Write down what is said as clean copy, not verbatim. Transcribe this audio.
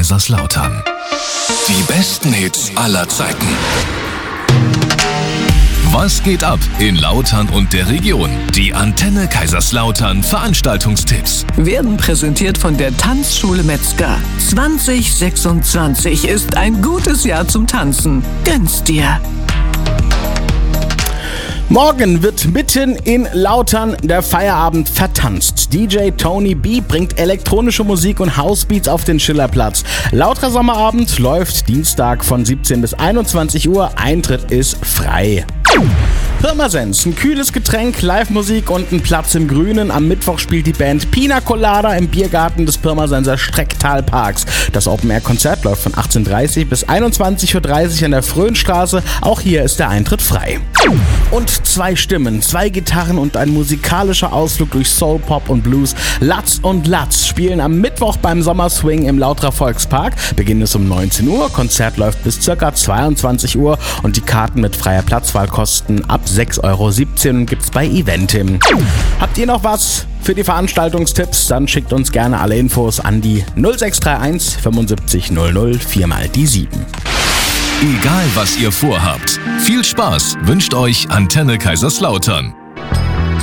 Kaiserslautern. Die besten Hits aller Zeiten. Was geht ab in Lautern und der Region? Die Antenne Kaiserslautern Veranstaltungstipps Werden präsentiert von der Tanzschule Metzger. 2026 ist ein gutes Jahr zum Tanzen. Gönn's dir! Morgen wird mitten in Lautern der Feierabend vertanzt. DJ Tony B bringt elektronische Musik und Housebeats auf den Schillerplatz. Lauterer Sommerabend läuft Dienstag von 17 bis 21 Uhr. Eintritt ist frei. Pirmasens, ein kühles Getränk, Live-Musik und ein Platz im Grünen. Am Mittwoch spielt die Band Pina Colada im Biergarten des Pirmasenser Strecktalparks. Das Open-Air-Konzert läuft von 18:30 bis 21:30 Uhr an der Fröhnstraße. Auch hier ist der Eintritt frei. Und 2 Stimmen, 2 Gitarren und ein musikalischer Ausflug durch Soul, Pop und Blues. Latz und Latz spielen am Mittwoch beim Sommerswing im Lauterer Volkspark. Beginn ist um 19 Uhr, Konzert läuft bis ca. 22 Uhr und die Karten mit freier Platzwahl kosten ab 6,17 € und gibt's bei Eventim. Habt ihr noch was für die Veranstaltungstipps? Dann schickt uns gerne alle Infos an die 0631 75 00 4x7. Egal was ihr vorhabt, viel Spaß wünscht euch Antenne Kaiserslautern.